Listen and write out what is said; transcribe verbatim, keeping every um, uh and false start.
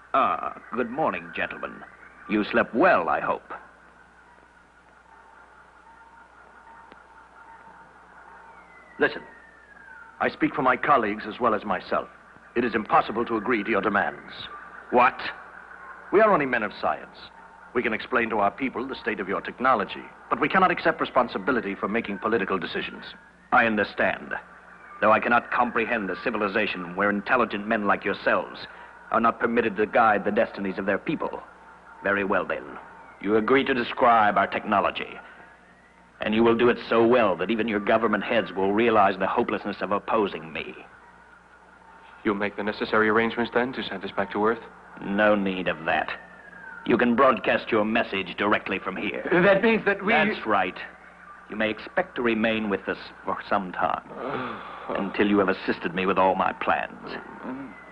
Ah, good morning, gentlemen. You slept well, I hope. Listen, I speak for my colleagues as well as myself. It is impossible to agree to your demands. What? We are only men of science. We can explain to our people the state of your technology, but we cannot accept responsibility for making political decisions. I understand. Though I cannot comprehend a civilization where intelligent men like yourselves are not permitted to guide the destinies of their people. Very well, then. You agree to describe our technology. And you will do it so well that even your government heads will realize the hopelessness of opposing me. You'll make the necessary arrangements, then, to send us back to Earth? No need of that. You can broadcast your message directly from here. That means that we... That's right. You may expect to remain with us for some time. Until you have assisted me with all my plans.